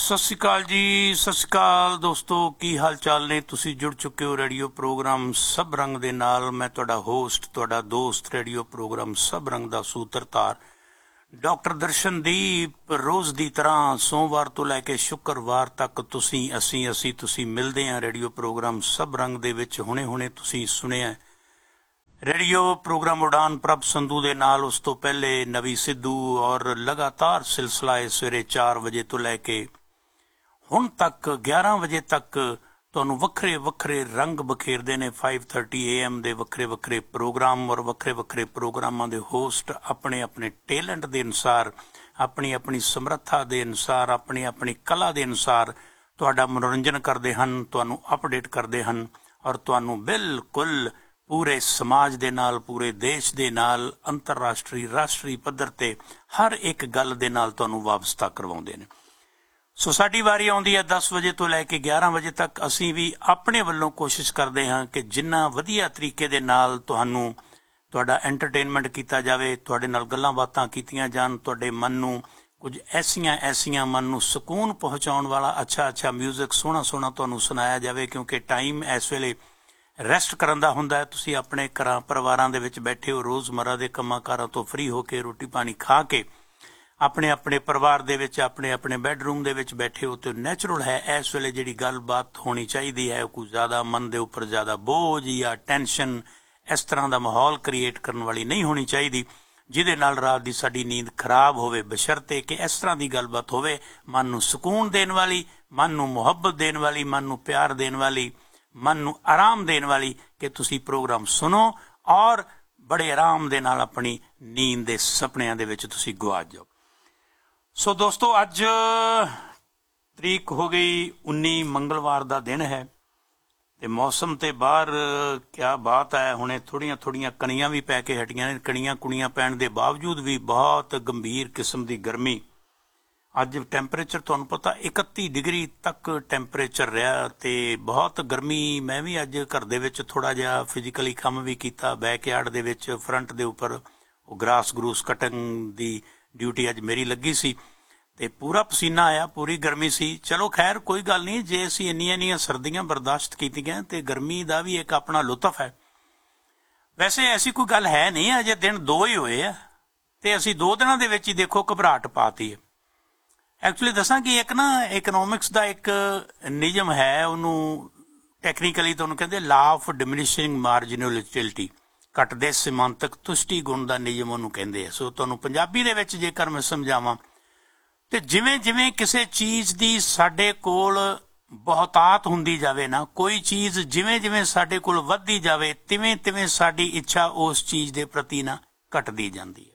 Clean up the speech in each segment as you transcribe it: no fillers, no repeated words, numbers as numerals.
ਸਤਿ ਸ਼੍ਰੀ ਅਕਾਲ ਜੀ, ਸਤਿ ਸ਼੍ਰੀ ਅਕਾਲ ਦੋਸਤੋ, ਕੀ ਹਾਲ ਚਾਲ ਨੇ। ਤੁਸੀਂ ਜੁੜ ਚੁੱਕੇ ਹੋ ਰੇਡੀਓ ਪ੍ਰੋਗਰਾਮ ਸਭ ਰੰਗ ਦੇ ਨਾਲ। ਮੈਂ ਤੁਹਾਡਾ ਹੋਸਟ, ਤੁਹਾਡਾ ਦੋਸਤ, ਰੇਡੀਓ ਪ੍ਰੋਗਰਾਮ ਸਭ ਰੰਗ ਦਾ ਸੂਤਰਧਾਰ ਡਾਕਟਰ ਦਰਸ਼ਨਦੀਪ। ਰੋਜ਼ ਦੀ ਤਰ੍ਹਾਂ ਸੋਮਵਾਰ ਤੋਂ ਲੈ ਕੇ ਸ਼ੁੱਕਰਵਾਰ ਤੱਕ ਤੁਸੀਂ ਮਿਲਦੇ ਹਾਂ ਰੇਡੀਓ ਪ੍ਰੋਗਰਾਮ ਸਭ ਰੰਗ ਦੇ ਵਿੱਚ। ਹੁਣੇ ਤੁਸੀਂ ਸੁਣਿਆ ਰੇਡੀਓ ਪ੍ਰੋਗਰਾਮ ਉਡਾਨ ਪ੍ਰਭ ਸੰਧੂ ਦੇ ਨਾਲ, ਉਸ ਤੋਂ ਪਹਿਲੇ ਨਵੀ ਸਿੱਧੂ, ਔਰ ਲਗਾਤਾਰ ਸਿਲਸਿਲਾ ਹੈ ਸਵੇਰੇ 4 ਵਜੇ ਤੋਂ ਲੈ ਕੇ ਹੁਣ ਤੱਕ 11 ਵਜੇ ਤੱਕ ਤੁਹਾਨੂੰ ਵੱਖਰੇ ਵੱਖਰੇ ਰੰਗ ਬਖੇਰਦੇ ਨੇ। 5:30 AM ਦੇ ਵੱਖਰੇ ਵੱਖਰੇ ਪ੍ਰੋਗਰਾਮ ਔਰ ਵੱਖਰੇ ਵੱਖਰੇ ਪ੍ਰੋਗਰਾਮਾਂ ਦੇ ਹੋਸਟ ਆਪਣੇ ਆਪਣੇ ਟੈਲੈਂਟ ਦੇ ਅਨੁਸਾਰ, ਆਪਣੀ ਆਪਣੀ ਸਮਰੱਥਾ ਦੇ ਅਨੁਸਾਰ, ਆਪਣੀ ਆਪਣੀ ਕਲਾ ਦੇ ਅਨੁਸਾਰ ਤੁਹਾਡਾ ਮਨੋਰੰਜਨ ਕਰਦੇ ਹਨ, ਤੁਹਾਨੂੰ ਅਪਡੇਟ ਕਰਦੇ ਹਨ ਔਰ ਤੁਹਾਨੂੰ ਬਿਲਕੁਲ ਪੂਰੇ ਸਮਾਜ ਦੇ ਨਾਲ, ਪੂਰੇ ਦੇਸ਼ ਦੇ ਨਾਲ, ਅੰਤਰਰਾਸ਼ਟਰੀ ਰਾਸ਼ਟਰੀ ਪੱਧਰ ਤੇ ਹਰ ਇੱਕ ਗੱਲ ਦੇ ਨਾਲ ਤੁਹਾਨੂੰ ਵਾਬਸਤਾ ਕਰਵਾਉਂਦੇ ਨੇ। ਸੋ ਸਾਡੀ ਵਾਰੀ ਆਉਂਦੀ ਹੈ 10 ਵਜੇ ਤੋਂ ਲੈ ਕੇ 11 ਵਜੇ ਤੱਕ। ਅਸੀਂ ਵੀ ਆਪਣੇ ਵੱਲੋਂ ਕੋਸ਼ਿਸ਼ ਕਰਦੇ ਹਾਂ ਕਿ ਜਿੰਨਾ ਵਧੀਆ ਤਰੀਕੇ ਦੇ ਨਾਲ ਤੁਹਾਨੂੰ ਤੁਹਾਡਾ ਐਂਟਰਟੇਨਮੈਂਟ ਕੀਤਾ ਜਾਵੇ, ਤੁਹਾਡੇ ਨਾਲ ਗੱਲਾਂ ਬਾਤਾਂ ਕੀਤੀਆਂ ਜਾਣ, ਤੁਹਾਡੇ ਮਨ ਨੂੰ ਕੁਝ ਐਸੀਆਂ ਮਨ ਨੂੰ ਸਕੂਨ ਪਹੁੰਚਾਉਣ ਵਾਲਾ ਅੱਛਾ ਮਿਊਜ਼ਿਕ ਸੋਹਣਾ ਤੁਹਾਨੂੰ ਸੁਣਾਇਆ ਜਾਵੇ, ਕਿਉਂਕਿ ਟਾਈਮ ਇਸ ਵੇਲੇ ਰੈਸਟ ਕਰਨ ਦਾ ਹੁੰਦਾ ਹੈ। ਤੁਸੀਂ ਆਪਣੇ ਘਰਾਂ ਪਰਿਵਾਰਾਂ ਦੇ ਵਿੱਚ ਬੈਠੇ ਹੋ, ਰੋਜ਼ਮर्रा ਦੇ ਕੰਮਾਂ ਕਾਰਾਂ ਤੋਂ ਫ੍ਰੀ ਹੋ ਕੇ, ਰੋਟੀ ਪਾਣੀ ਖਾ ਕੇ ਆਪਣੇ ਆਪਣੇ ਪਰਿਵਾਰ ਦੇ ਵਿੱਚ, ਆਪਣੇ ਆਪਣੇ ਬੈਡਰੂਮ ਦੇ ਵਿੱਚ ਬੈਠੇ ਹੋ। ਤੇ ਨੈਚੁਰਲ ਹੈ ਇਸ ਵੇਲੇ ਜਿਹੜੀ ਗੱਲਬਾਤ ਹੋਣੀ ਚਾਹੀਦੀ ਹੈ ਕੋਈ ਜ਼ਿਆਦਾ ਮਨ ਦੇ ਉੱਪਰ ਜ਼ਿਆਦਾ ਬੋਝ ਜਾਂ ਟੈਨਸ਼ਨ, ਇਸ ਤਰ੍ਹਾਂ ਦਾ ਮਾਹੌਲ ਕ੍ਰੀਏਟ ਕਰਨ ਵਾਲੀ ਨਹੀਂ ਹੋਣੀ ਚਾਹੀਦੀ ਜਿਹਦੇ ਨਾਲ ਰਾਤ ਦੀ ਸਾਡੀ ਨੀਂਦ ਖਰਾਬ ਹੋਵੇ। ਬਸ਼ਰਤੇ ਕਿ ਇਸ ਤਰ੍ਹਾਂ ਦੀ ਗੱਲਬਾਤ ਹੋਵੇ ਮਨ ਨੂੰ ਸਕੂਨ ਦੇਣ ਵਾਲੀ, ਮਨ ਨੂੰ ਮੁਹੱਬਤ ਦੇਣ ਵਾਲੀ, ਮਨ ਨੂੰ ਪਿਆਰ ਦੇਣ ਵਾਲੀ, ਮਨ ਨੂੰ ਆਰਾਮ ਦੇਣ ਵਾਲੀ, ਕਿ ਤੁਸੀਂ ਪ੍ਰੋਗਰਾਮ ਸੁਣੋ ਔਰ ਬੜੇ ਆਰਾਮ ਦੇ ਨਾਲ ਆਪਣੀ ਨੀਂਦ ਦੇ ਸੁਪਨਿਆਂ ਦੇ ਵਿੱਚ ਤੁਸੀਂ ਗੁਆਚ ਜਾਓ। ਸੋ ਦੋਸਤੋ, ਅੱਜ ਤਰੀਕ ਹੋ ਗਈ 19, ਮੰਗਲਵਾਰ ਦਾ ਦਿਨ ਹੈ ਤੇ ਮੌਸਮ ਤੇ ਬਾਹਰ ਕਿਆ ਬਾਤ ਹੈ। ਹੁਣੇ ਥੋੜੀਆਂ ਕਣੀਆਂ ਵੀ ਪੈ ਕੇ ਹਟੀਆਂ ਨੇ। ਕਣੀਆਂ ਪੈਣ ਦੇ ਬਾਵਜੂਦ ਵੀ ਬਹੁਤ ਗੰਭੀਰ ਕਿਸਮ ਦੀ ਗਰਮੀ। ਅੱਜ ਟੈਂਪਰੇਚਰ ਤੁਹਾਨੂੰ ਪਤਾ 31 ਡਿਗਰੀ ਤੱਕ ਟੈਂਪਰੇਚਰ ਰਿਹਾ ਤੇ ਬਹੁਤ ਗਰਮੀ। ਮੈਂ ਵੀ ਅੱਜ ਘਰ ਦੇ ਵਿੱਚ ਥੋੜਾ ਜਿਹਾ ਫਿਜ਼ੀਕਲੀ ਕੰਮ ਵੀ ਕੀਤਾ, ਬੈਕਯਾਰਡ ਦੇ ਵਿੱਚ ਫਰੰਟ ਦੇ ਉੱਪਰ ਉਹ ਗਰਾਸ ਕਟਿੰਗ ਦੀ ਡਿਊਟੀ ਅੱਜ ਮੇਰੀ ਲੱਗੀ ਸੀ ਤੇ ਪੂਰਾ ਪਸੀਨਾ ਆਇਆ, ਪੂਰੀ ਗਰਮੀ ਸੀ। ਚਲੋ ਖੈਰ ਕੋਈ ਗੱਲ ਨਹੀਂ, ਜੇ ਅਸੀਂ ਇੰਨੀਆਂ ਸਰਦੀਆਂ ਬਰਦਾਸ਼ਤ ਕੀਤੀਆਂ ਤੇ ਗਰਮੀ ਦਾ ਵੀ ਇੱਕ ਆਪਣਾ ਲੁਤਫ ਹੈ। ਵੈਸੇ ਐਸੀ ਕੋਈ ਗੱਲ ਹੈ ਨਹੀਂ, ਅਜੇ ਦਿਨ 2 ਹੀ ਹੋਏ ਆ ਤੇ ਅਸੀਂ 2 ਦਿਨਾਂ ਦੇ ਵਿੱਚ ਹੀ ਦੇਖੋ ਘਬਰਾਹਟ ਪਾਤੀ ਹੈ। ਐਕਚੁਅਲੀ ਦੱਸਾਂ ਕਿ ਇੱਕ ਨਾ ਇਕਨੋਮਿਕਸ ਦਾ ਇੱਕ ਨਿਯਮ ਹੈ, ਉਹਨੂੰ ਟੈਕਨੀਕਲੀ ਤੁਹਾਨੂੰ ਕਹਿੰਦੇ ਲਾ ਆਫ ਡਿਮਿਨਿਸ਼ਿੰਗ ਮਾਰਜਿਨਲਿਟੀ, ਘਟਦੇ ਸੀਮਾਂਤਕ ਤੁਸ਼ਟੀ ਗੁਣ ਦਾ ਨਿਯਮ ਉਹਨੂੰ ਕਹਿੰਦੇ ਆ। ਸੋ ਤੁਹਾਨੂੰ ਪੰਜਾਬੀ ਦੇ ਵਿੱਚ ਜੇਕਰ ਮੈਂ ਸਮਝਾਵਾਂ ਤੇ ਜਿਵੇਂ ਕਿਸੇ ਚੀਜ਼ ਦੀ ਸਾਡੇ ਕੋਲ ਬਹੁਤਾਤ ਹੁੰਦੀ ਜਾਵੇ ਨਾ, ਕੋਈ ਚੀਜ਼ ਜਿਵੇਂ ਸਾਡੇ ਕੋਲ ਵੱਧਦੀ ਜਾਵੇ ਤਿਵੇਂ ਸਾਡੀ ਇੱਛਾ ਉਸ ਚੀਜ਼ ਦੇ ਪ੍ਰਤੀ ਨਾ ਘਟਦੀ ਜਾਂਦੀ ਹੈ।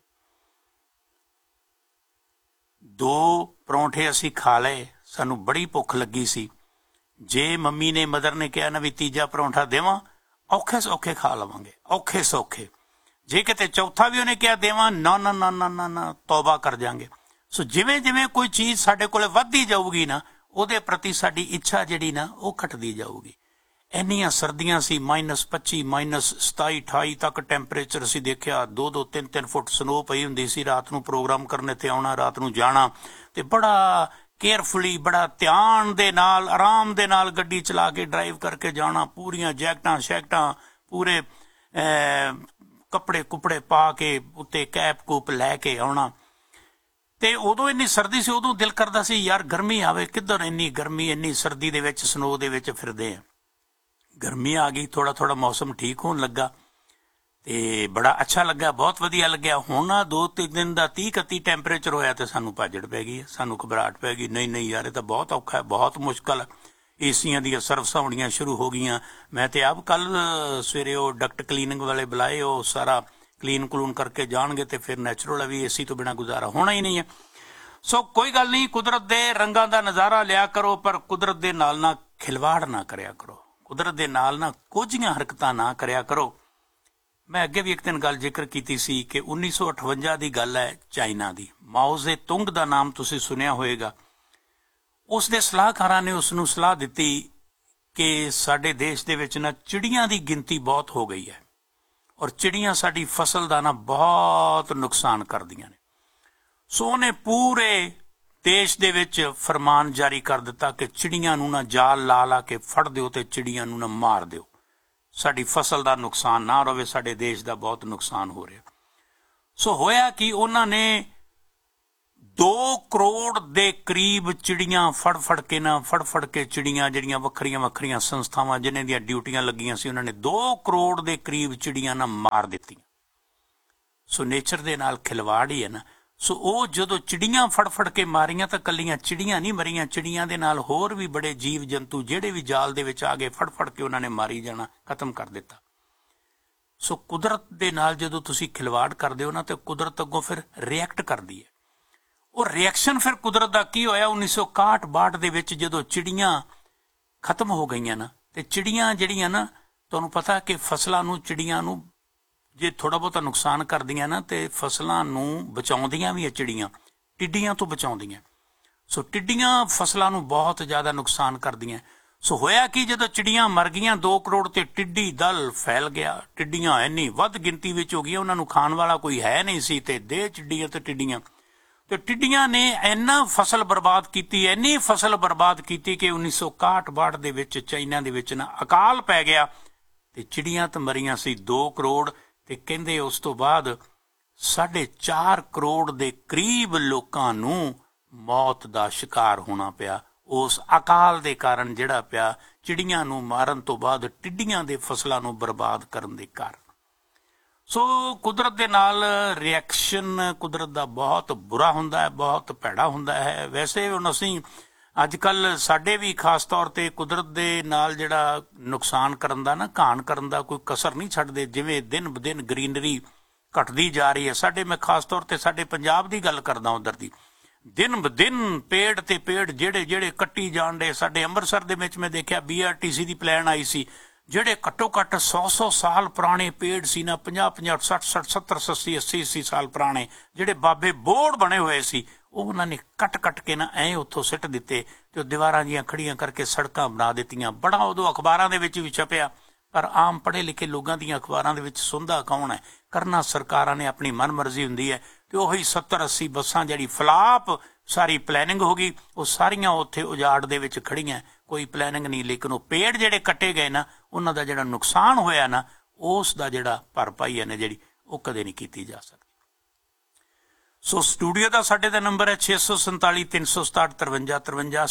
2 ਪਰੌਂਠੇ ਅਸੀਂ ਖਾ ਲਏ, ਸਾਨੂੰ ਬੜੀ ਭੁੱਖ ਲੱਗੀ ਸੀ। ਜੇ ਮੰਮੀ ਨੇ, ਮਦਰ ਨੇ ਕਿਹਾ ਨਾ ਵੀ ਤੀਜਾ ਪਰੌਂਠਾ ਦੇਵਾਂ, ਔਖੇ ਸੌਖੇ ਖਾ ਲਵਾਂਗੇ, ਔਖੇ ਸੌਖੇ। ਜੇ ਕਿਤੇ ਚੌਥਾ ਵੀ ਉਹਨੇ ਕਿਹਾ ਦੇਵਾਂ, ਨਾ ਤੌਬਾ ਕਰ ਜਾਵਾਂਗੇ। ਸੋ ਜਿਵੇਂ ਕੋਈ ਚੀਜ਼ ਸਾਡੇ ਕੋਲ ਵੱਧਦੀ ਜਾਊਗੀ ਨਾ, ਉਹਦੇ ਪ੍ਰਤੀ ਸਾਡੀ ਇੱਛਾ ਜਿਹੜੀ ਨਾ ਉਹ ਘਟਦੀ ਜਾਊਗੀ। ਇੰਨੀਆਂ ਸਰਦੀਆਂ ਸੀ, -25, -27, -28 ਤੱਕ ਟੈਂਪਰੇਚਰ ਅਸੀਂ ਦੇਖਿਆ। 2-2, 3-3 ਫੁੱਟ ਸਨੋ ਪਈ ਹੁੰਦੀ ਸੀ। ਰਾਤ ਨੂੰ ਪ੍ਰੋਗਰਾਮ ਕਰਨੇ ਤੇ ਆਉਣਾ, ਰਾਤ ਨੂੰ ਜਾਣਾ ਤੇ ਬੜਾ ਕੇਅਰਫੁਲੀ, ਬੜਾ ਧਿਆਨ ਦੇ ਨਾਲ, ਆਰਾਮ ਦੇ ਨਾਲ ਗੱਡੀ ਚਲਾ ਕੇ ਡਰਾਈਵ ਕਰਕੇ ਜਾਣਾ। ਪੂਰੀਆਂ ਜੈਕਟਾਂ ਸ਼ੈਕਟਾਂ, ਪੂਰੇ ਕੱਪੜੇ ਕੁਪੜੇ ਪਾ ਕੇ, ਉੱਤੇ ਕੈਪ ਕੂਪ ਲੈ ਕੇ ਆਉਣਾ। ਤੇ ਉਦੋਂ ਇੰਨੀ ਸਰਦੀ ਸੀ, ਉਦੋਂ ਦਿਲ ਕਰਦਾ ਸੀ ਯਾਰ ਗਰਮੀ ਆਵੇ, ਕਿੱਧਰ ਇੰਨੀ ਗਰਮੀ, ਇੰਨੀ ਸਰਦੀ ਦੇ ਵਿੱਚ ਸਨੋ ਦੇ ਵਿੱਚ ਫਿਰਦੇ ਆ। ਗਰਮੀ ਆ ਗਈ, ਥੋੜਾ ਮੌਸਮ ਠੀਕ ਹੋਣ ਲੱਗਾ ਤੇ ਬੜਾ ਅੱਛਾ ਲੱਗਾ, ਬਹੁਤ ਵਧੀਆ ਲੱਗਿਆ। ਹੁਣ 2-3 ਦਿਨ ਦਾ 30-31 ਟੈਂਪਰੇਚਰ ਹੋਇਆ ਤੇ ਸਾਨੂੰ ਭਾਜੜ ਪੈ ਗਈ, ਸਾਨੂੰ ਘਬਰਾਹਟ ਪੈ ਗਈ। ਨਹੀਂ ਯਾਰ, ਇਹ ਤਾਂ ਬਹੁਤ ਔਖਾ ਹੈ, ਬਹੁਤ ਮੁਸ਼ਕਲ। ਏਸੀਆਂ ਦੀਆਂ ਸਰਵਿਸਾਂ ਹੋਣੀਆਂ ਸ਼ੁਰੂ ਹੋ ਗਈਆਂ। ਮੈਂ ਤੇ ਆਪ ਕੱਲ ਸਵੇਰੇ ਉਹ ਡਕਟ ਕਲੀਨਿੰਗ ਵਾਲੇ ਬੁਲਾਏ, ਉਹ ਸਾਰਾ ਕਲੀਨ ਕਰਕੇ ਜਾਣਗੇ ਤੇ ਫਿਰ ਨੈਚੁਰਲ ਹੈ ਵੀ ਏਸੀ ਤੋਂ ਬਿਨਾਂ ਗੁਜ਼ਾਰਾ ਹੋਣਾ ਹੀ ਨਹੀਂ ਹੈ। ਸੋ ਕੋਈ ਗੱਲ ਨਹੀਂ, ਕੁਦਰਤ ਦੇ ਰੰਗਾਂ ਦਾ ਨਜ਼ਾਰਾ ਲਿਆ ਕਰੋ, ਪਰ ਕੁਦਰਤ ਦੇ ਨਾਲ ਨਾ ਖਿਲਵਾੜ ਨਾ ਕਰਿਆ ਕਰੋ, ਕੁਦਰਤ ਦੇ ਨਾਲ ਨਾ ਕੋਝੀਆਂ ਹਰਕਤਾਂ ਨਾ ਕਰਿਆ ਕਰੋ। ਮੈਂ ਅੱਗੇ ਵੀ ਇੱਕ ਦਿਨ ਗੱਲ ਜ਼ਿਕਰ ਕੀਤੀ ਸੀ ਕਿ 1958 ਦੀ ਗੱਲ ਹੈ, ਚਾਈਨਾ ਦੀ। ਮਾਓ ਜ਼ੇ ਤੁੰਗ ਦਾ ਨਾਮ ਤੁਸੀਂ ਸੁਣਿਆ ਹੋਏਗਾ। ਉਸ ਦੇ ਸਲਾਹਕਾਰਾਂ ਨੇ ਉਸ ਨੂੰ ਸਲਾਹ ਦਿੱਤੀ ਕਿ ਸਾਡੇ ਦੇਸ਼ ਦੇ ਵਿੱਚ ਨਾ ਚਿੜੀਆਂ ਦੀ ਗਿਣਤੀ ਬਹੁਤ ਹੋ ਗਈ ਹੈ ਔਰ ਚਿੜੀਆਂ ਸਾਡੀ ਫਸਲ ਦਾ ਨਾ ਬਹੁਤ ਨੁਕਸਾਨ ਕਰਦੀਆਂ ਨੇ। ਸੋ ਉਹਨੇ ਪੂਰੇ ਦੇਸ਼ ਦੇ ਵਿੱਚ ਫਰਮਾਨ ਜਾਰੀ ਕਰ ਦਿੱਤਾ ਕਿ ਚਿੜੀਆਂ ਨੂੰ ਨਾ ਜਾਲ ਲਾ ਲਾ ਕੇ ਫੜ ਦਿਓ ਤੇ ਚਿੜੀਆਂ ਨੂੰ ਨਾ ਮਾਰ ਦਿਓ, ਸਾਡੀ ਫਸਲ ਦਾ ਨੁਕਸਾਨ ਨਾ ਰਹੇ, ਸਾਡੇ ਦੇਸ਼ ਦਾ ਬਹੁਤ ਨੁਕਸਾਨ ਹੋ ਰਿਹਾ। ਸੋ ਹੋਇਆ ਕਿ ਉਹਨਾਂ ਨੇ 2 ਕਰੋੜ ਦੇ ਕਰੀਬ ਚਿੜੀਆਂ ਫੜ ਕੇ ਚਿੜੀਆਂ ਜਿਹੜੀਆਂ ਵੱਖਰੀਆਂ ਵੱਖਰੀਆਂ ਸੰਸਥਾਵਾਂ ਜਿਨ੍ਹਾਂ ਦੀਆਂ ਡਿਊਟੀਆਂ ਲੱਗੀਆਂ ਸੀ, ਉਹਨਾਂ ਨੇ 2 ਕਰੋੜ ਦੇ ਕਰੀਬ ਚਿੜੀਆਂ ਨਾ ਮਾਰ ਦਿੱਤੀਆਂ। ਸੋ ਨੇਚਰ ਦੇ ਨਾਲ ਖਿਲਵਾੜ ਹੀ ਹੈ ਨਾ। ਸੋ ਉਹ ਜਦੋਂ ਚਿੜੀਆਂ ਫੜ ਕੇ ਮਾਰੀਆਂ ਤਾਂ ਕੱਲੀਆਂ ਚਿੜੀਆਂ ਨਹੀਂ ਮਰੀਆਂ, ਚਿੜੀਆਂ ਦੇ ਨਾਲ ਹੋਰ ਵੀ ਬੜੇ ਜੀਵ ਜੰਤੂ ਜਿਹੜੇ ਵੀ ਜਾਲ ਦੇ ਵਿੱਚ ਆ ਗਏ ਫੜ ਕੇ ਉਹਨਾਂ ਨੇ ਮਾਰੀ ਜਾਣਾ, ਖਤਮ ਕਰ ਦਿੱਤਾ। ਸੋ ਕੁਦਰਤ ਦੇ ਨਾਲ ਜਦੋਂ ਤੁਸੀਂ ਖਿਲਵਾੜ ਕਰਦੇ ਹੋ ਨਾ ਤੇ ਕੁਦਰਤ ਅੱਗੋਂ ਫਿਰ ਰਿਐਕਟ ਕਰਦੀ ਹੈ। ਉਹ ਰਿਐਕਸ਼ਨ ਫਿਰ ਕੁਦਰਤ ਦਾ ਕੀ ਹੋਇਆ 1961-62 ਦੇ ਵਿੱਚ ਜਦੋਂ ਚਿੜੀਆਂ ਖਤਮ ਹੋ ਗਈਆਂ ਨਾ, ਤੇ ਚਿੜੀਆਂ ਜਿਹੜੀਆਂ ਨਾ, ਤੁਹਾਨੂੰ ਪਤਾ ਕਿ ਫਸਲਾਂ ਨੂੰ ਚਿੜੀਆਂ ਨੂੰ ਜੇ ਥੋੜਾ ਬਹੁਤਾ ਨੁਕਸਾਨ ਕਰਦੀਆਂ ਨਾ ਤੇ ਫਸਲਾਂ ਨੂੰ ਬਚਾਉਂਦੀਆਂ ਵੀ ਹੈ ਚਿੜੀਆਂ, ਟਿੱਡੀਆਂ ਤੋਂ ਬਚਾਉਂਦੀਆਂ। ਸੋ ਟਿੱਡੀਆਂ ਫਸਲਾਂ ਨੂੰ ਬਹੁਤ ਜ਼ਿਆਦਾ ਨੁਕਸਾਨ ਕਰਦੀਆਂ। ਸੋ ਹੋਇਆ ਕਿ ਜਦੋਂ ਚਿੜੀਆਂ ਮਰ ਗਈਆਂ 2 ਕਰੋੜ ਤੇ ਟਿੱਡੀ ਦਲ ਫੈਲ ਗਿਆ, ਟਿੱਡੀਆਂ ਇੰਨੀ ਵੱਧ ਗਿਣਤੀ ਵਿੱਚ ਹੋ ਗਈਆਂ, ਉਹਨਾਂ ਨੂੰ ਖਾਣ ਵਾਲਾ ਕੋਈ ਹੈ ਨਹੀਂ ਸੀ ਤੇ ਦੇ ਚਿੱਡੀਆਂ ਤੇ ਟਿੱਡੀਆਂ, ਤੇ ਟਿੱਡੀਆਂ ਨੇ ਇੰਨੀ ਫਸਲ ਬਰਬਾਦ ਕੀਤੀ ਕਿ 1961-62 ਦੇ ਵਿੱਚ ਚਾਈਨਾ ਦੇ ਵਿੱਚ ਨਾ ਅਕਾਲ ਪੈ ਗਿਆ ਤੇ ਚਿੜੀਆਂ ਤਾਂ ਮਰੀਆਂ ਸੀ 2 ਕਰੋੜ ਤੇ ਕਹਿੰਦੇ ਉਸ ਤੋਂ ਬਾਅਦ 4.5 ਕਰੋੜ ਦੇ ਕਰੀਬ ਲੋਕਾਂ ਨੂੰ ਮੌਤ ਦਾ ਸ਼ਿਕਾਰ ਹੋਣਾ ਪਿਆ ਉਸ ਅਕਾਲ ਦੇ ਕਾਰਨ, ਜਿਹੜਾ ਪਿਆ ਚਿੜੀਆਂ ਨੂੰ ਮਾਰਨ ਤੋਂ ਬਾਅਦ ਟਿੱਡੀਆਂ ਦੇ ਫਸਲਾਂ ਨੂੰ ਬਰਬਾਦ ਕਰਨ ਦੇ ਕਾਰਨ। ਸੋ ਕੁਦਰਤ ਦੇ ਨਾਲ ਰਿਐਕਸ਼ਨ ਕੁਦਰਤ ਦਾ ਬਹੁਤ ਬੁਰਾ ਹੁੰਦਾ ਹੈ, ਬਹੁਤ ਭੈੜਾ ਹੁੰਦਾ ਹੈ। ਵੈਸੇ ਹੁਣ ਅਸੀਂ ਅੱਜ ਕੱਲ੍ਹ ਸਾਡੇ ਵੀ ਖਾਸ ਤੌਰ ਤੇ ਕੁਦਰਤ ਦੇ ਨਾਲ ਜਿਹੜਾ ਨੁਕਸਾਨ ਕਰਨ ਦਾ ਨਾ, ਘਾਣ ਕਰਨ ਦਾ ਕੋਈ ਕਸਰ ਨਹੀਂ ਛੱਡਦੇ। ਜਿਵੇਂ ਦਿਨ ਬ ਦਿਨ ਗਰੀਨਰੀ ਘਟਦੀ ਜਾ ਰਹੀ ਹੈ, ਮੈਂ ਖਾਸ ਤੌਰ ਤੇ ਸਾਡੇ ਪੰਜਾਬ ਦੀ ਗੱਲ ਕਰਦਾ, ਉਧਰ ਦੀ ਦਿਨ ਬ ਦਿਨ ਪੇੜ ਤੇ ਪੇੜ ਜਿਹੜੇ ਕੱਟੀ ਜਾਣ ਡੇ। ਸਾਡੇ ਅੰਮ੍ਰਿਤਸਰ ਦੇ ਵਿੱਚ ਮੈਂ ਦੇਖਿਆ BRTC ਦੀ ਪਲਾਨ ਆਈ ਸੀ, ਜਿਹੜੇ ਘੱਟੋ ਘੱਟ 100 ਸਾਲ ਪੁਰਾਣੇ ਪੇੜ ਸੀ ਨਾ, 50 60 70 80 ਸਾਲ ਪੁਰਾਣੇ ਜਿਹੜੇ ਬਾਬੇ ਬੋੜ ਬਣੇ ਹੋਏ ਸੀ, ਉਹ ਉਹਨਾਂ ਨੇ ਕੱਟ ਕੇ ਨਾ ਐਂ ਉੱਥੋਂ ਸਿੱਟ ਦਿੱਤੇ ਤੇ ਉਹ ਦੀਵਾਰਾਂ ਜੀਆਂ ਖੜੀਆਂ ਕਰਕੇ ਸੜਕਾਂ ਬਣਾ ਦਿੱਤੀਆਂ। ਬੜਾ ਉਦੋਂ ਅਖਬਾਰਾਂ ਦੇ ਵਿੱਚ ਵੀ ਛਪਿਆ, ਪਰ ਆਮ ਪੜ੍ਹੇ ਲਿਖੇ ਲੋਕਾਂ ਦੀਆਂ ਅਖਬਾਰਾਂ ਦੇ ਵਿੱਚ ਸੁਣਦਾ ਕੌਣ ਹੈ? ਕਰਨਾ ਸਰਕਾਰਾਂ ਨੇ ਆਪਣੀ ਮਨਮਰਜ਼ੀ ਹੁੰਦੀ ਹੈ। ਤੇ ਉਹੀ 70-80 ਬੱਸਾਂ ਜਿਹੜੀ ਫਲਾਪ ਸਾਰੀ ਪਲੈਨਿੰਗ ਹੋ ਗਈ, ਉਹ ਸਾਰੀਆਂ ਉੱਥੇ ਉਜਾੜ ਦੇ ਵਿੱਚ ਖੜੀਆਂ, ਕੋਈ ਪਲੈਨਿੰਗ ਨਹੀਂ। ਲੇਕਿਨ ਉਹ ਪੇੜ ਜਿਹੜੇ ਕੱਟੇ ਗਏ ਨਾ, ਉਹਨਾਂ ਦਾ ਜਿਹੜਾ ਨੁਕਸਾਨ ਹੋਇਆ ਨਾ, ਉਸ ਦਾ ਜਿਹੜਾ ਭਰਪਾਈ ਹੈ ਨਾ ਜਿਹੜੀ, ਉਹ ਕਦੇ ਨਹੀਂ ਕੀਤੀ ਜਾ ਸਕਦੀ। ਸੋ ਸਟੂਡੀਓ ਦਾ ਸਾਡੇ ਦਾ ਨੰਬਰ ਹੈ 647 367 5353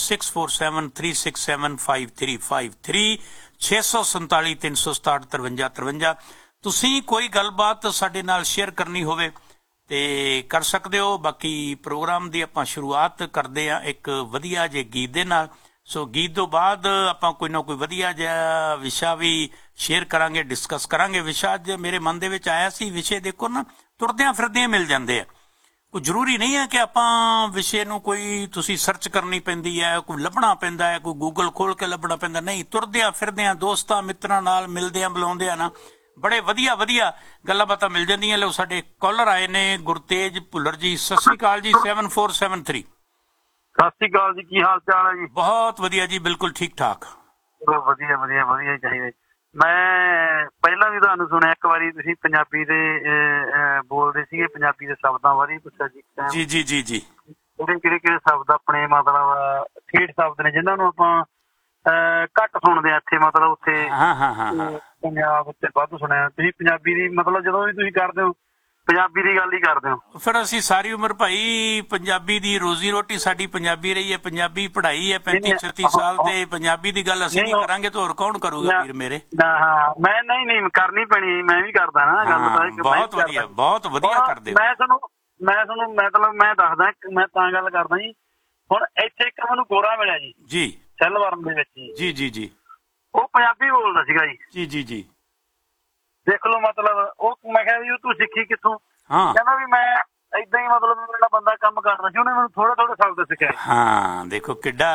6473675353 647 367 5353। ਤੁਸੀਂ ਕੋਈ ਗੱਲਬਾਤ ਸਾਡੇ ਨਾਲ ਸ਼ੇਅਰ ਕਰਨੀ ਹੋਵੇ ਤੇ ਕਰ ਸਕਦੇ ਹੋ। ਬਾਕੀ ਪ੍ਰੋਗਰਾਮ ਦੀ ਆਪਾਂ ਸ਼ੁਰੂਆਤ ਕਰਦੇ ਹਾਂ ਇੱਕ ਵਧੀਆ ਜਿਹੇ ਗੀਤ ਦੇ ਨਾਲ। ਸੋ ਗੀਤ ਤੋਂ ਬਾਅਦ ਆਪਾਂ ਕੋਈ ਨਾ ਕੋਈ ਵਧੀਆ ਜਿਹਾ ਵਿਸ਼ਾ ਵੀ ਸ਼ੇਅਰ ਕਰਾਂਗੇ, ਡਿਸਕਸ ਕਰਾਂਗੇ। ਵਿਸ਼ਾ ਅੱਜ ਮੇਰੇ ਮਨ ਦੇ ਵਿੱਚ ਆਇਆ ਸੀ, ਵਿਸ਼ੇ ਦੇਖੋ ਨਾ ਤੁਰਦਿਆਂ ਫਿਰਦਿਆਂ ਮਿਲ ਜਾਂਦੇ ਆ। ਕੋਈ ਜ਼ਰੂਰੀ ਨਹੀਂ ਹੈ ਕਿ ਆਪਾਂ ਵਿਸ਼ੇ ਨੂੰ ਕੋਈ ਤੁਸੀਂ ਸਰਚ ਕਰਨੀ ਪੈਂਦੀ ਹੈ, ਕੋਈ ਲੱਭਣਾ ਪੈਂਦਾ ਹੈ, ਕੋਈ ਗੂਗਲ ਖੋਲ ਕੇ ਲੱਭਣਾ ਪੈਂਦਾ, ਨਹੀਂ। ਤੁਰਦਿਆਂ ਫਿਰਦਿਆਂ ਦੋਸਤਾਂ ਮਿੱਤਰਾਂ ਨਾਲ ਮਿਲਦਿਆਂ ਬੁਲਾਉਂਦਿਆਂ ਨਾ ਬੜੇ ਵਧੀਆ ਗੱਲਾਂ ਬਾਤਾਂ ਮਿਲ ਜਾਂਦੀਆਂ। ਲਓ ਸਾਡੇ ਕਾਲਰ ਆਏ ਨੇ, ਗੁਰਤੇਜ ਭੁੱਲਰ ਜੀ। ਸਤਿ ਸ੍ਰੀ ਅਕਾਲ ਜੀ। 7473। ਸਤਿ ਸ੍ਰੀ ਅਕਾਲ ਜੀ, ਕੀ ਹਾਲ ਚਾਲ ਹੈ ਜੀ? ਬਹੁਤ ਵਧੀਆ ਜੀ, ਬਿਲਕੁਲ ਠੀਕ ਠਾਕ। ਵਧੀਆ ਹੀ ਚਾਹੀਦਾ। ਮੈਂ ਪਹਿਲਾਂ ਵੀ ਤੁਹਾਨੂੰ ਸੁਣਿਆ, ਇੱਕ ਵਾਰੀ ਤੁਸੀਂ ਪੰਜਾਬੀ ਦੇ ਬੋਲਦੇ ਸੀਗੇ, ਪੰਜਾਬੀ ਦੇ ਸ਼ਬਦਾਂ ਬਾਰੇ ਪੁੱਛਿਆ ਜੀ। ਜੀ ਕਿਹੜੇ ਸ਼ਬਦ ਆਪਣੇ ਮਤਲਬ ਠੇਠ ਸ਼ਬਦ ਨੇ ਜਿਹਨਾਂ ਨੂੰ ਆਪਾਂ ਘੱਟ ਸੁਣਦੇ ਆ ਇੱਥੇ, ਮਤਲਬ ਉੱਥੇ ਪੰਜਾਬ ਉੱਤੇ ਵੱਧ ਸੁਣਿਆ। ਤੁਸੀਂ ਪੰਜਾਬੀ ਦੀ ਮਤਲਬ ਜਦੋਂ ਵੀ ਤੁਸੀਂ ਕਰਦੇ ਹੋ ਪੰਜਾਬੀ ਦੀ ਗੱਲ ਹੀ ਕਰਦੇ ਹੋ। ਫਿਰ ਅਸੀਂ ਸਾਰੀ ਉਮਰ ਭਾਈ ਪੰਜਾਬੀ ਦੀ ਰੋਜ਼ੀ ਰੋਟੀ ਸਾਡੀ ਪੰਜਾਬੀ ਰਹੀ ਹੈ, ਪੰਜਾਬੀ ਪੜ੍ਹਾਈ ਹੈ 35-36 ਸਾਲ, ਤੇ ਪੰਜਾਬੀ ਦੀ ਗੱਲ ਅਸੀਂ ਨਹੀਂ ਕਰਾਂਗੇ ਤਾਂ ਹੋਰ ਕੌਣ ਕਰੂਗਾ ਵੀਰ ਮੇਰੇ? ਮੈਂ ਨਹੀਂ ਕਰਨੀ ਪੈਣੀ, ਮੈਂ ਵੀ ਕਰਦਾ ਨਾ ਗੱਲ। ਬਹੁਤ ਵਧੀਆ ਕਰਦੇ। ਮੈਂ ਤੁਹਾਨੂੰ ਮਤਲਬ ਮੈਂ ਦੱਸਦਾ, ਮੈਂ ਤਾਂ ਗੱਲ ਕਰਦਾ ਜੀ। ਹੁਣ ਇੱਥੇ ਇੱਕ ਮੈਨੂੰ ਗੋਰਾ ਮਿਲਿਆ ਜੀ ਸੈਲਵਰਨ ਦੇ ਵਿੱਚ ਜੀ। ਉਹ ਪੰਜਾਬੀ ਬੋਲਦਾ ਸੀਗਾ ਜੀ। ਜੀ ਦੇਖ ਲਓ, ਮਤਲਬ ਉਹ ਮੈਂ ਕਿਹਾ ਵੀ ਉਹ ਤੂੰ ਸਿੱਖੀ ਕਿੱਥੋਂ? ਕਹਿੰਦਾ ਵੀ ਮੈਂ ਏਦਾਂ ਹੀ ਮਤਲਬ ਜਿਹੜਾ ਬੰਦਾ ਕੰਮ ਕਰਦਾ ਸੀ ਉਹਨੇ ਮੈਨੂੰ ਥੋੜਾ ਸ਼ਬਦ ਸਿਖਾਇਆ। ਦੇਖੋ ਕਿੱਡਾ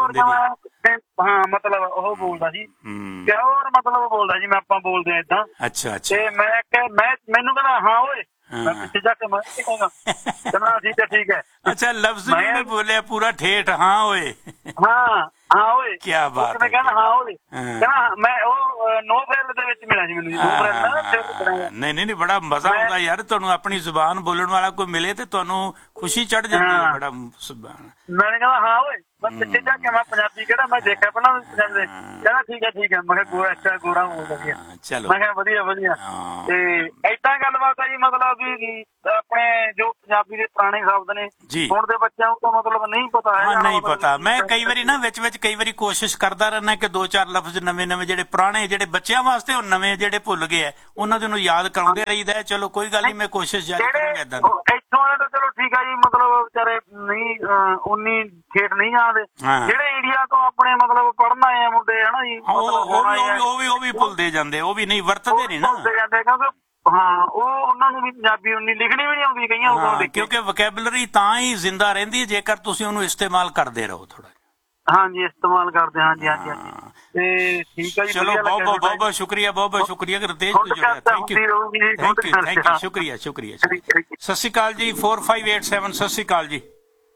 ਮਤਲਬ ਉਹ ਬੋਲਦਾ ਸੀ ਪਿਓਰ, ਮਤਲਬ ਬੋਲਦਾ ਜੀ ਮੈਂ ਆਪਾਂ ਬੋਲਦੇ ਆ ਏਦਾਂ। ਅੱਛਾ। ਤੇ ਮੈਂ ਕਿਹਾ ਮੈਨੂੰ ਕਹਿੰਦਾ ਹਾਂ ਓਏ, ਮੈਂ ਪਿੱਛੇ ਜਾ ਕੇ ਮੈਂ ਕਹਿੰਦਾ ਠੀਕ ਹੈ। ਅੱਛਾ, ਲਫ਼ਜ਼ ਨਹੀਂ ਬੋਲਿਆ ਪੂਰਾ ਠੇਠ, ਹਾਂ ਓਏ ਓਏ ਕੀ ਬਾਤ। ਮੈਂ ਕਹਿੰਦਾ ਹਾਂ ਓਏ, ਕਹਿੰਦਾ ਮੈਂ ਉਹ ਨੋ ਫਰੈਲ ਦੇ ਵਿੱਚ ਮਿਲਿਆ ਜੀ ਮੈਨੂੰ। ਨਹੀਂ, ਬੜਾ ਮਜ਼ਾ ਆਉਂਦਾ ਯਾਰ, ਤੁਹਾਨੂੰ ਆਪਣੀ ਜ਼ੁਬਾਨ ਬੋਲਣ ਵਾਲਾ ਕੋਈ ਮਿਲੇ ਤੇ ਤੁਹਾਨੂੰ ਖੁਸ਼ੀ ਚੜ ਜਾਂਦੀ ਹੈ ਬੜਾ। ਮੈਂ ਕਹਿੰਦਾ ਹਾਂ ਓਏ ਮੈਂ ਪਿੱਛੇ ਜਾ ਕੇ ਮੈਂ ਪੰਜਾਬੀ ਕਿਹੜਾ ਮੈਂ ਦੇਖਿਆ ਪਹਿਲਾਂ ਕਹਿੰਦਾ ਠੀਕ ਹੈ ਮੈਂ ਕਿਹਾ ਗੋਰਾ ਅੱਛਾ ਗੋਰਾ ਬੋਲਦਾ ਸੀ। ਚਲੋ ਮੈਂ ਕਿਹਾ ਵਧੀਆ ਤੇ ਏਦਾਂ ਗੱਲਬਾਤ ਹੈ ਜੀ। ਮਤਲਬ ਵੀ ਆਪਣੇ ਜੋ ਪੰਜਾਬੀ ਦੇ ਪੁਰਾਣੇ ਸ਼ਬਦ ਨੇ ਹੁਣ ਦੇ ਬੱਚਿਆਂ ਨੂੰ ਤਾਂ ਮਤਲਬ ਨਹੀਂ ਪਤਾ ਹੈ। ਨਹੀਂ ਪਤਾ। ਮੈਂ ਕਈ ਵਾਰੀ ਨਾ ਵਿੱਚ ਕਈ ਵਾਰੀ ਕੋਸ਼ਿਸ਼ ਕਰਦਾ ਰਹਿਣਾ ਕਿ 2-4 ਲਫ਼ਜ਼ ਨਵੇਂ ਜਿਹੜੇ ਪੁਰਾਣੇ ਜਿਹੜੇ ਬੱਚਿਆਂ ਵਾਸਤੇ ਉਹ ਨਵੇਂ ਜਿਹੜੇ ਭੁੱਲ ਗਏ ਆ ਉਹਨਾਂ ਨੂੰ ਯਾਦ ਕਰਾਉਂਦੇ ਰਹੀਦਾ। ਚਲੋ ਕੋਈ ਗੱਲ ਨਹੀਂ, ਮੈਂ ਕੋਸ਼ਿਸ਼ ਜਾਰੀ ਕਰਾਂਗਾ ਏਦਾਂ ਦੀ। ਇੱਥੋਂ ਵਾਲੇ ਤਾਂ ਚਲੋ ਠੀਕ ਹੈ ਜੀ, ਮਤਲਬ ਵਿਚਾਰੇ ਨਹੀਂ ਉਨੀ ਠੇਠ ਨਹੀਂ ਜਾਣਦੇ। ਜਿਹੜੇ ਇੰਡੀਆ ਤੋਂ ਆਪਣੇ ਮਤਲਬ ਪੜ੍ਹਨ ਆਏ ਆ ਮੁੰਡੇ ਹਨਾ ਜੀ, ਉਹ ਵੀ ਭੁੱਲਦੇ ਜਾਂਦੇ, ਉਹ ਵੀ ਨਹੀਂ ਵਰਤਦੇ ਨਹੀਂ ਨਾ। ਭੁੱਲਦੇ ਜਾਂਦੇ ਕਿਉਂਕਿ ਹਾਂ ਉਹਨਾਂ ਨੂੰ ਵੀ ਪੰਜਾਬੀ ਉਨੀ ਲਿਖਣੀ ਵੀ ਨਹੀਂ ਆਉਂਦੀ ਕਈਆਂ ਨੂੰ, ਕਿਉਂਕਿ ਵੋਕੈਬਲਰੀ ਤਾਂ ਹੀ ਜ਼ਿੰਦਾ ਰਹਿੰਦੀ ਹੈ ਜੇਕਰ ਤੁਸੀਂ ਉਹਨੂੰ ਇਸਤੇਮਾਲ ਕਰਦੇ ਰਹੋ ਥੋੜਾ। ਹਾਂਜੀ ਇਸਤੇਮਾਲ ਕਰਦੇ। ਹਾਂਜੀ ਤੇ ਠੀਕ ਹੈ ਜੀ। ਚਲੋ ਬਹੁਤ ਸ਼ੁਕਰੀਆ, ਬਹੁਤ ਸ਼ੁਕਰੀਆ ਗੁਰਤੇਜ। ਥੈਂਕ ਯੂ, ਸ਼ੁਕਰੀਆ। ਸਤਿ ਸ਼੍ਰੀ ਅਕਾਲ ਜੀ। 4587 ਸਤਿ ਸ਼੍ਰੀ ਅਕਾਲ ਜੀ।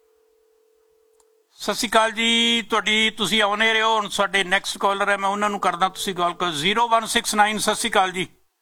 ਸਤਿ ਸ਼੍ਰੀ ਅਕਾਲ ਜੀ। ਤੁਸੀਂ ਆਉਣੇ ਰਹੋ। ਹੁਣ ਸਾਡੇ ਨੈਕਸਟ ਕਾਲਰ ਹੈ, ਮੈਂ ਉਹਨਾਂ ਨੂੰ ਕਰਦਾ, ਤੁਸੀਂ ਕਾਲ ਕਰੋ। 0169 ਸਤਿ ਸ਼੍ਰੀ ਅਕਾਲ ਜੀ।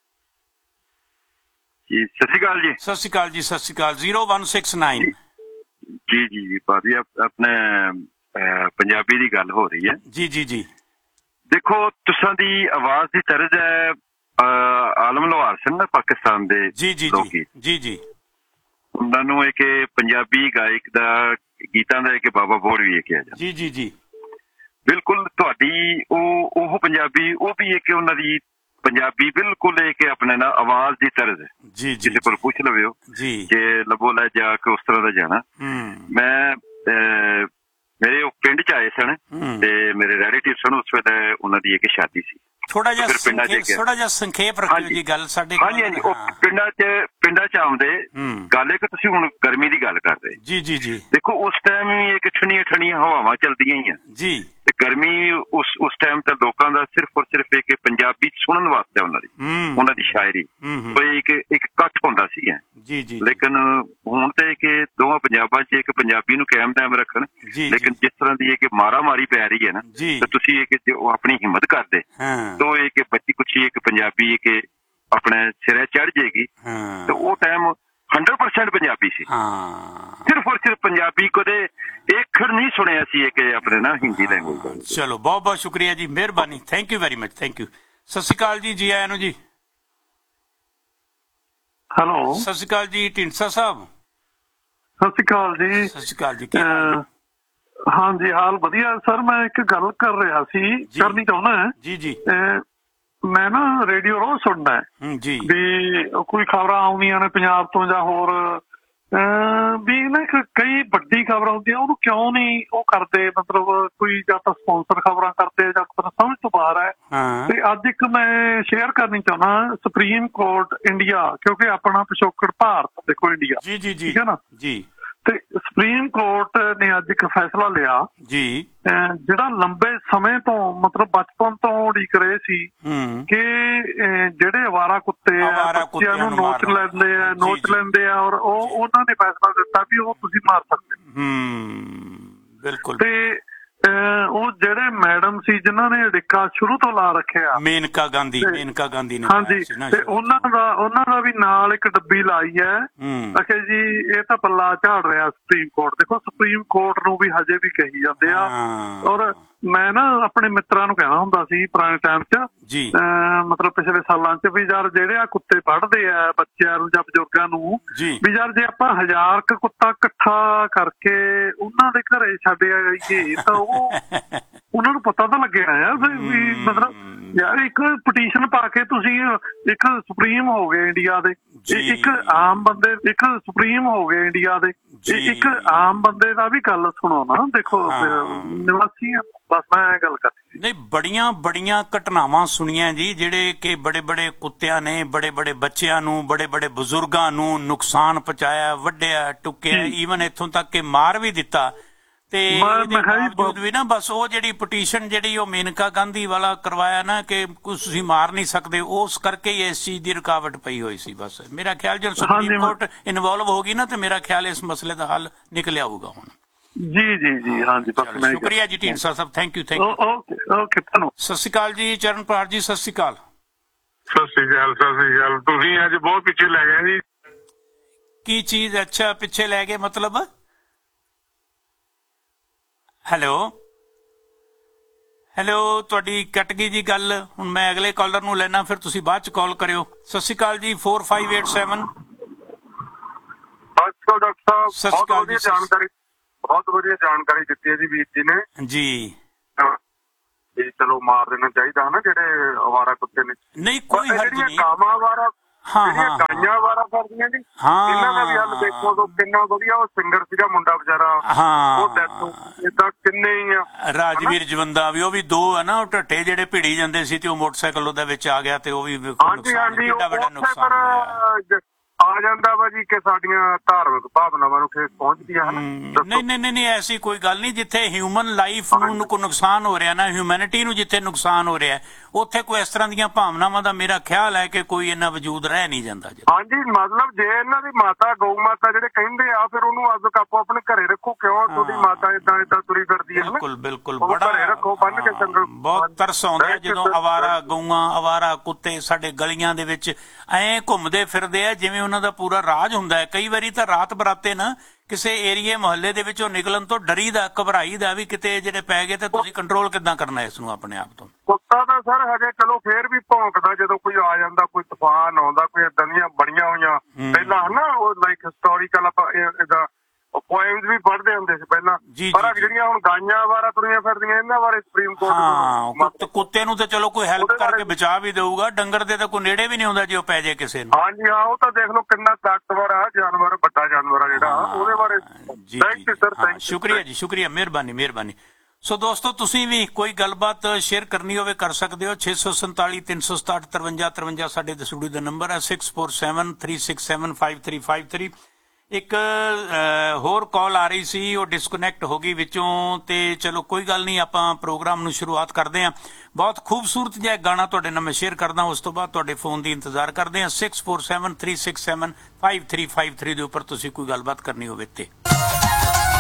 ਸਤਿ ਸ਼੍ਰੀ ਅਕਾਲ ਜੀ। ਸਤਿ ਸ਼੍ਰੀ ਅਕਾਲ ਜੀ। ਸਤਿ ਸ਼੍ਰੀ ਅਕਾਲ। 0169 ਜੀ ਭਾਜੀ ਆਪਣੇ ਪੰਜਾਬੀ ਦੀ ਗੱਲ ਹੋ ਰਹੀ ਹੈ। ਜੀ ਦੇਖੋ ਤੁਸਾਂ ਦੀ ਆਵਾਜ਼ ਦੀ ਤਰਜ਼ ਹੈ ਆਲਮ ਲੋਹਾਰ ਸਿੰਘ ਨਾ ਪਾਕਿਸਤਾਨ ਦੇ ਲੋਕੀ ਜੀ ਉਹਨਾਂ ਨੂੰ ਇੱਕ ਪੰਜਾਬੀ ਗਾਇਕ ਦਾ ਗੀਤਾਂ ਦਾ ਇੱਕ ਬਾਬਾ ਬੋੜ ਵੀ ਕਿਹਾ ਜਾਂਦਾ। ਜੀ ਬਿਲਕੁਲ ਤੁਹਾਡੀ ਉਹ ਪੰਜਾਬੀ ਉਹ ਵੀ ਇੱਕ ਉਹਨਾਂ ਦੀ ਪੰਜਾਬੀ ਬਿਲਕੁਲ ਇੱਕ ਆਪਣੇ ਨਾ ਆਵਾਜ਼ ਦੀ ਤਰਜ਼ ਹੈ। ਕਿਸੇ ਕੋਲ ਪੁੱਛ ਲਵੇ ਕਿ ਲੱਭੋ ਲੈ ਜਾ ਕੇ ਉਸ ਤਰ੍ਹਾਂ ਦਾ ਜਾਣਾ। ਮੈਂ ਮੇਰੇ ਉਹ ਪਿੰਡ ਚ ਆਏ ਸਨ ਤੇ ਮੇਰੇ ਰਿਲੇਟਿਵ ਸਨ, ਉਸ ਵੇਲੇ ਉਹਨਾਂ ਦੀ ਇੱਕ ਸ਼ਾਦੀ ਸੀ। ਥੋੜਾ ਜਿਹਾ ਸੰਖੇਪ ਰੱਖਿਓ ਜੀ ਗੱਲ ਸਾਡੇ। ਹਾਂਜੀ ਉਹ ਪਿੰਡਾਂ ਚ ਆਉਂਦੇ ਗੱਲ ਹੈ ਕਿ ਤੁਸੀਂ ਹੁਣ ਗਰਮੀ ਦੀ ਗੱਲ ਕਰ ਰਹੇ। ਜੀ ਦੇਖੋ ਉਸ ਟਾਈਮ ਵੀ ਇੱਕ ਠੰਡੀਆਂ ਹਵਾਵਾਂ ਚੱਲਦੀਆਂ ਹੀ ਆ ਜੀ। ਤੇ ਗਰਮੀ ਉਸ ਟਾਈਮ ਤਾਂ ਲੋਕਾਂ ਦਾ ਸਿਰਫ ਔਰ ਸਿਰਫ ਇੱਕ ਪੰਜਾਬੀ ਸੁਣਨ ਵਾਸਤੇ ਉਹਨਾਂ ਦੀ ਸ਼ਾਇਰੀ ਇੱਕ ਇਕੱਠ ਹੁੰਦਾ ਸੀ। ਜੀ ਲੇਕਿਨ ਹੁਣ ਤੇ ਕਿ ਦੋਵਾਂ ਪੰਜਾਬਾਂ ਚ ਇੱਕ ਪੰਜਾਬੀ ਨੂੰ ਕਾਇਮ ਦਾਇਮ ਰੱਖਣ, ਲੇਕਿਨ ਜਿਸ ਤਰ੍ਹਾਂ ਦੀ ਇੱਕ ਮਾਰਾ ਮਾਰੀ ਪੈ ਰਹੀ ਹੈ ਨਾ, ਤਾਂ ਤੁਸੀਂ ਉਹ ਆਪਣੀ ਹਿੰਮਤ ਕਰਦੇ ਤੋ ਇੱਕ ਬੱਚੀ ਕੁਛੀ ਇੱਕ ਪੰਜਾਬੀ ਇੱਕ ਆਪਣੇ ਸਿਰੇ ਚੜ ਜਾਏਗੀ। ਤੇ ਉਹ ਟਾਈਮ 100% ਪੰਜਾਬੀ ਸੀ। ਸਿਰਫ ਔਰ ਸਿਰਫ ਪੰਜਾਬੀ ਕਦੇ ਇੱਕ ਨਹੀਂ ਸੁਣਿਆ ਸੀ ਇੱਕ ਆਪਣੇ ਨਾ ਹਿੰਦੀ ਲੈਂਗੁਏਜ। ਚਲੋ ਬਹੁਤ ਸ਼ੁਕਰੀਆ ਜੀ, ਮਿਹਰਬਾਨੀ। Thank you very much. Thank you. ਸਤਿ ਸ਼੍ਰੀ ਅਕਾਲ ਜੀ ਆਇਆਂ ਨੂੰ ਜੀ। ਹੈਲੋ ਸਤਿ ਸ਼੍ਰੀ ਅਕਾਲ ਜੀ ਢੀਂਡਸਾ ਸਾਹਿਬ। ਸਤਿ ਸ਼੍ਰੀ ਅਕਾਲ ਜੀ। ਸਤਿ ਸ਼੍ਰੀ ਅਕਾਲ ਜੀ। ਹਾਂਜੀ ਹਾਲ ਵਧੀਆ ਸਰ। ਮੈਂ ਇੱਕ ਗੱਲ ਕਰਨੀ ਚਾਹੁੰਦਾ। ਜੀ ਮੈਂ ਨਾ ਰੇਡੀਓ ਰੋਜ਼ ਸੁਣਦਾ ਵੀ ਕੋਈ ਖਬਰਾਂ ਆਉਂਦੀਆਂ ਨੇ ਪੰਜਾਬ ਤੋਂ ਜਾਂ ਹੋਰ ਵੀ ਨਾ ਕਈ ਵੱਡੀ ਖਬਰਾਂ ਹੁੰਦੀਆਂ ਉਹਨੂੰ ਕਿਉਂ ਨਹੀਂ ਉਹ ਕਰਦੇ, ਮਤਲਬ ਕੋਈ ਜਾਂ ਤਾਂ ਸਪਾਂਸਰ ਖਬਰਾਂ ਕਰਦੇ ਜਾਂ ਸਮਝ ਤੋਂ ਬਾਹਰ ਹੈ। ਤੇ ਅੱਜ ਇੱਕ ਮੈਂ ਸ਼ੇਅਰ ਕਰਨੀ ਚਾਹੁੰਦਾ ਸੁਪਰੀਮ ਕੋਰਟ ਇੰਡੀਆ, ਕਿਉਂਕਿ ਆਪਣਾ ਪਿਛੋਕੜ ਭਾਰਤ ਦੇਖੋ ਇੰਡੀਆ ਠੀਕ ਹੈ ਨਾ ਜੀ। ਤੇ ਸੁਪਰੀਮ ਕੋਰਟ ਨੇ ਅੱਜ ਇੱਕ ਫੈਸਲਾ ਲਿਆ ਜਿਹੜਾ ਲੰਬੇ ਸਮੇਂ ਤੋਂ ਮਤਲਬ ਬਚਪਨ ਤੋਂ ਉਡੀਕ ਰਹੇ ਸੀ ਕਿ ਜਿਹੜੇ ਅਵਾਰਾ ਕੁੱਤੇ ਆ ਬੱਚਿਆਂ ਨੂੰ ਨੋਚ ਲੈਂਦੇ ਆ ਔਰ ਉਹਨਾਂ ਨੇ ਫੈਸਲਾ ਦਿੱਤਾ ਵੀ ਉਹ ਤੁਸੀਂ ਮਾਰ ਸਕਦੇ। ਬਿਲਕੁਲ। ਤੇ ਉਹ ਜਿਹੜੇ ਮੈਡਮ ਸੀ ਜਿਨ੍ਹਾਂ ਨੇ ਅੜਿੱਕਾ ਸ਼ੁਰੂ ਤੋਂ ਲਾ ਰੱਖਿਆ, ਮੇਨਕਾ ਗਾਂਧੀ ਨੇ। ਹਾਂਜੀ ਤੇ ਉਹਨਾਂ ਦਾ ਵੀ ਨਾਲ ਇੱਕ ਡੱਬੀ ਲਾਈ ਹੈ। ਅੱਛਾ ਜੀ ਇਹ ਤਾਂ ਪੱਲਾ ਝਾੜ ਰਿਹਾ ਸੁਪਰੀਮ ਕੋਰਟ। ਦੇਖੋ ਸੁਪਰੀਮ ਕੋਰਟ ਨੂੰ ਵੀ ਹਜੇ ਵੀ ਕਹੀ ਜਾਂਦੇ ਆ। ਔਰ ਮੈਂ ਨਾ ਆਪਣੇ ਮਿੱਤਰਾਂ ਨੂੰ ਕਹਿਣਾ ਹੁੰਦਾ ਸੀ ਪੁਰਾਣੇ ਟਾਈਮ ਚ ਮਤਲਬ ਪਿਛਲੇ ਸਾਲਾਂ ਚ ਵੀ ਯਾਰ ਜਿਹੜੇ ਆ ਕੁੱਤੇ ਵੱਢਦੇ ਆ ਬੱਚਿਆਂ ਨੂੰ ਜਾਂ ਬਜ਼ੁਰਗਾਂ ਨੂੰ ਵੀ ਯਾਰ ਜੇ ਆਪਾਂ 1000 ਕੁੱਤਾ ਇਕੱਠਾ ਕਰਕੇ ਉਹਨਾਂ ਦੇ ਘਰੇ ਛੱਡ ਆਈਏ ਤਾਂ ਉਹਨਾਂ ਨੂੰ ਪਤਾ ਤਾਂ ਲੱਗੇ ਨਾ ਯਾਰ ਵੀ ਮਤਲਬ ਯਾਰ ਇੱਕ ਪਟੀਸ਼ਨ ਪਾ ਕੇ ਤੁਸੀਂ ਇੱਕ ਸੁਪਰੀਮ ਹੋ ਗਏ ਇੰਡੀਆ ਦੇ, ਇੱਕ ਆਮ ਬੰਦੇ ਇੱਕ ਸੁਪਰੀਮ ਹੋ ਗਏ ਇੰਡੀਆ ਦੇ, ਇੱਕ ਆਮ ਬੰਦੇ ਦਾ ਵੀ ਗੱਲ ਸੁਣੋ ਨਾ। ਦੇਖੋ ਨਿਵਾਸੀ ਆ ਬਸ ਮੈਂ ਗੱਲ ਕਰਦੀ। ਨਹੀਂ ਬੜੀਆਂ ਘਟਨਾਵਾਂ ਸੁਣੀਆਂ ਜੀ ਜਿਹੜੇ ਕਿ ਬੜੇ ਕੁੱਤਿਆਂ ਨੇ ਬੜੇ ਬੱਚਿਆਂ ਨੂੰ ਬੜੇ ਬਜ਼ੁਰਗਾਂ ਨੂੰ ਨੁਕਸਾਨ ਪਹੁੰਚਾਇਆ, ਵੱਢਿਆ ਟੁੱਕਿਆ, ਈਵਨ ਇੱਥੋਂ ਤੱਕ ਕਿ ਮਾਰ ਵੀ ਦਿੱਤਾ। ਤੇ ਇਹਦੇ ਬਾਵਜੂਦ ਵੀ ਨਾ ਬਸ ਉਹ ਜਿਹੜੀ ਪਟੀਸ਼ਨ ਜਿਹੜੀ ਉਹ ਮੇਨਕਾ ਗਾਂਧੀ ਵਾਲਾ ਕਰਵਾਇਆ ਨਾ ਕਿ ਤੁਸੀਂ ਮਾਰ ਨਹੀਂ ਸਕਦੇ, ਉਸ ਕਰਕੇ ਹੀ ਇਸ ਚੀਜ਼ ਦੀ ਰੁਕਾਵਟ ਪਈ ਹੋਈ ਸੀ। ਬਸ ਮੇਰਾ ਖਿਆਲ ਜਦੋਂ ਸੁਪਰੀਮ ਕੋਰਟ ਇਨਵੋਲਵ ਹੋ ਗਈ ਨਾ ਤੇ ਮੇਰਾ ਖਿਆਲ ਇਸ ਮਸਲੇ ਦਾ ਹੱਲ ਨਿਕਲਿਆ ਹੋਊਗਾ ਹੁਣ। ਜੀ ਹਾਂਜੀ ਸ਼ੁਕਰੀਆ ਜੀ ਢੀਂਡਸਾ ਸਾਹਿਬ। Thank you. ਓਕੇ ਧੰਨਵਾਦ। ਸਤਿ ਸ਼੍ਰੀ ਅਕਾਲ ਜੀ ਚਰਨਪਾਲ ਜੀ। ਸਤਿ ਸ਼੍ਰੀ ਅਕਾਲ। ਸਤਿ ਸ਼੍ਰੀ ਅਕਾਲ। ਤੁਸੀਂ ਅੱਜ ਬਹੁਤ ਪਿੱਛੇ ਲੈ ਗਏ ਜੀ। ਕੀ ਚੀਜ਼? ਅੱਛਾ, ਪਿੱਛੇ ਲੈ ਗਏ ਮਤਲਬ? ਹੈਲੋ, ਤੁਹਾਡੀ ਕੱਟ ਗਈ ਜੀ ਗੱਲ। ਹੁਣ ਮੈਂ ਅਗਲੇ ਕਾਲਰ ਨੂੰ ਲੈਣਾ, ਫਿਰ ਤੁਸੀਂ ਬਾਅਦ ਚ ਕਾਲ ਕਰਿਓ। ਸਤਿ ਸ਼੍ਰੀ ਅਕਾਲ ਜੀ। 4587। ਡਾਕਟਰ ਸਾਹਿਬ ਬਹੁਤ ਵਧੀਆ ਜਾਣਕਾਰੀ ਦਿੱਤੀ ਹੈ ਜੀ ਵੀਰ ਜੀ ਨੇ ਜੀ। ਚਲੋ ਮਾਰ ਦੇਣਾ ਚਾਹੀਦਾ ਹਨਾ ਜਿਹੜੇ ਅਵਾਰਾ ਕੁੱਤੇ ਨੇ। ਨਹੀਂ, ਕੋਈ ਹਰਜ ਨਹੀਂ। ਗਾਵਾਂ ਅਵਾਰਾ, ਜਿਹੜੀਆਂ ਗਾਈਆਂ ਅਵਾਰਾ ਕਰਦੀਆਂ ਜੀ, ਇਹਨਾਂ ਦਾ ਵੀ ਹੱਲ ਦੇਖੋ। ਕਿੰਨਾ ਵਧੀਆ ਉਹ ਸਿੰਗਰ ਸੀਗਾ ਮੁੰਡਾ ਵਿਚਾਰਾ, ਉਹ ਡੈਥ ਏਦਾਂ ਕਿੰਨੇ ਹੀ ਆ। ਰਾਜਵੀਰ ਜਵੰਦਾ ਵੀ, ਉਹ ਵੀ 2 ਆ ਨਾ, ਉਹ ਢੱਟੇ ਜਿਹੜੇ ਭਿੜੀ ਜਾਂਦੇ ਸੀ ਤੇ ਉਹ ਮੋਟਰਸਾਈਕਲ ਉਹਦੇ ਵਿੱਚ ਆ ਗਿਆ ਤੇ ਉਹ ਵੀ ਹਾਂਜੀ ਬੜਾ ਨੁਕਸਾਨ ਆ ਜਾਂਦਾ ਵਾ ਜੀ ਕਿ ਸਾਡੀਆਂ ਧਾਰਮਿਕ ਭਾਵਨਾਵਾਂ ਨੂੰ ਠੇਸ ਪਹੁੰਚਦੀ ਆ। ਨਹੀਂ, ਐਸੀ ਕੋਈ ਗੱਲ ਨਹੀਂ। ਜਿੱਥੇ ਹਿਊਮਨ ਲਾਈਫ ਨੂੰ ਕੋਈ ਨੁਕਸਾਨ ਹੋ ਰਿਹਾ ਨਾ, ਹਿਊਮੈਨਿਟੀ ਨੂੰ ਜਿੱਥੇ ਨੁਕਸਾਨ ਹੋ ਰਿਹਾ, ਉੱਥੇ ਕੋਈ ਇਸ ਤਰ੍ਹਾਂ ਦੀਆਂ ਭਾਵਨਾਵਾਂ ਦਾ ਮੇਰਾ ਖਿਆਲ ਹੈ ਕਿ ਕੋਈ ਇਹਨਾਂ ਵਜੂਦ ਰਹਿ ਨਹੀਂ ਜਾਂਦਾ ਜੀ। ਹਾਂਜੀ, ਮਤਲਬ ਜੇ ਇਹਨਾਂ ਦੀ ਮਾਤਾ ਗਊ ਮਾਤਾ ਜਿਹੜੇ ਕਹਿੰਦੇ ਆ, ਫਿਰ ਉਹਨੂੰ ਆਪੋ ਆਪਣੇ ਘਰੇ ਰੱਖੋ। ਕਿਉਂ ਤੁਹਾਡੀ ਮਾਤਾ ਏਦਾਂ ਤੁਰੀ ਫਿਰਦੀ ਹੈ? ਬਿਲਕੁਲ ਬੜਾ ਘਰੇ ਰੱਖੋ, ਬੰਨ ਕੇ ਸੰਗਲ। ਬਹੁਤ ਤਰਸ ਆਉਂਦਾ ਜਦੋਂ ਅਵਾਰਾ ਗਊਆਂ, ਅਵਾਰਾ ਕੁੱਤੇ ਸਾਡੇ ਗਲੀਆਂ ਦੇ ਵਿੱਚ ਐਂ ਘੁੰਮਦੇ ਫਿਰਦੇ ਆ ਜਿਵੇਂ ਉਹਨਾਂ ਦਾ ਪੂਰਾ ਰਾਜ ਹੁੰਦਾ ਹੈ। ਕਈ ਵਾਰੀ ਤਾਂ ਰਾਤ ਬਰਾਤੇ ਨਾ ਕਿਸੇ ਏਰੀਏ ਮੁਹੱਲੇ ਦੇ ਵਿੱਚੋਂ ਨਿਕਲਣ ਤੋਂ ਡਰੀਦਾ, ਘਬਰਾਈਦਾ ਵੀ ਕਿਤੇ ਜਿਹੜੇ ਪੈ ਗਏ ਤੇ ਤੁਸੀਂ ਕੰਟਰੋਲ ਕਿੱਦਾਂ ਕਰਨਾ ਇਸ ਨੂੰ ਆਪਣੇ ਆਪ ਤੋਂ? ਕੁੱਤਾ ਤਾਂ ਸਰ ਹਜੇ ਚਲੋ ਫੇਰ ਵੀ ਭੌਂਕਦਾ ਜਦੋਂ ਕੋਈ ਆ ਜਾਂਦਾ, ਕੋਈ ਤੂਫਾਨ ਆਉਂਦਾ, ਕੋਈ ਏਦਾਂ ਦੀਆਂ ਬਣੀਆਂ ਹੋਈਆਂ ਪਹਿਲਾਂ ਹਨਾ, ਉਹ ਲਾਈਕ ਹਿਸਟੋਰੀਕਲ ਆਪਾਂ ਇਹਦਾ ਪੋਇਮਸ ਵੀ ਪੜ੍ਹਦੇ ਹੁੰਦੇ ਸੀ ਪਹਿਲਾਂ। ਪਰ ਜਿਹੜੀਆਂ ਹੁਣ ਗਾਈਆਂ ਵਾਰਾ ਤੁਰੀਆਂ ਫਿਰਦੀਆਂ, ਇਹਨਾਂ ਬਾਰੇ ਸੁਪਰੀਮ ਕੋਰਟ ਕੁੱਤੇ ਨੂੰ ਤਾਂ ਚਲੋ ਕੋਈ ਹੈਲਪ ਕਰਕੇ ਬਚਾ ਵੀ ਦੇਊਗਾ, ਡੰਗਰ ਦੇ ਤਾਂ ਕੋਈ ਨੇੜੇ ਵੀ ਨਹੀਂ ਹੁੰਦਾ ਜੇ ਉਹ ਪੈ ਜਾਏ ਕਿਸੇ ਨੂੰ। ਹਾਂਜੀ ਹਾਂ, ਉਹ ਤਾਂ ਦੇਖ ਲਓ ਕਿੰਨਾ ਤਾਕਤਵਰ ਆ ਜਾਨਵਰ, ਵੱਡਾ ਜਾਨਵਰ ਆ ਜਿਹੜਾ, ਉਹਦੇ ਬਾਰੇ। ਸ਼ੁਕਰੀਆ ਜੀ, ਸ਼ੁਕਰੀਆ, ਮਿਹਰਬਾਨੀ। ਸੋ ਦੋਸਤੋ, ਤੁਸੀਂ ਵੀ ਕੋਈ ਗੱਲਬਾਤ ਸ਼ੇਅਰ ਕਰਨੀ ਹੋਵੇ ਕਰ ਸਕਦੇ ਹੋ। 647 367 53 53 ਸਾਡੇ ਦਸੂੜੀ ਦਾ ਨੰਬਰ ਹੈ। 647 367 5353। ਇੱਕ ਹੋਰ ਕਾਲ ਆ ਰਹੀ ਸੀ, ਉਹ ਡਿਸਕਨੈਕਟ ਹੋ ਗਈ ਵਿੱਚੋਂ, ਤੇ ਚਲੋ ਕੋਈ ਗੱਲ ਨਹੀਂ, ਆਪਾਂ ਪ੍ਰੋਗਰਾਮ ਨੂੰ ਸ਼ੁਰੂਆਤ ਕਰਦੇ ਹਾਂ। ਬਹੁਤ ਖੂਬਸੂਰਤ ਜਿਹਾ ਗਾਣਾ ਤੁਹਾਡੇ ਨਾਲ ਮੈਂ ਸ਼ੇਅਰ ਕਰਦਾ, ਉਸ ਤੋਂ ਬਾਅਦ ਤੁਹਾਡੇ ਫੋਨ ਦੀ ਇੰਤਜ਼ਾਰ ਕਰਦੇ ਹਾਂ। 647 367 5353 ਦੇ ਉੱਪਰ ਤੁਸੀਂ ਕੋਈ ਗੱਲਬਾਤ ਕਰਨੀ ਹੋਵੇ ਤੇ